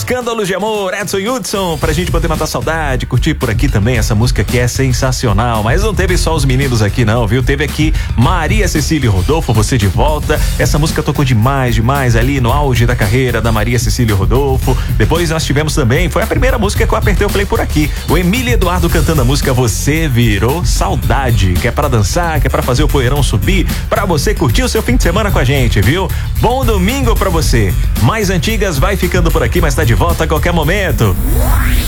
Escândalos de Amor, Edson Hudson, pra gente poder matar saudade, curtir por aqui também essa música que é sensacional. Mas não teve só os meninos aqui não, viu? Teve aqui Maria Cecília e Rodolfo, Você de Volta. Essa música tocou demais ali no auge da carreira da Maria Cecília e Rodolfo. Depois nós tivemos também, foi a primeira música que eu apertei o play por aqui, o Emílio Eduardo cantando a música Você Virou Saudade, que é pra dançar, que é pra fazer o poeirão subir, pra você curtir o seu fim de semana com a gente, viu? Bom domingo pra você. Mais antigas vai ficando por aqui, mas tá de volta a qualquer momento.